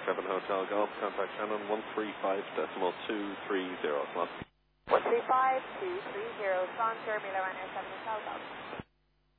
7 Hotel Golf, contact Shannon 135.230. 135.230, John Jeremy, Lorraine 7 Hotel Golf.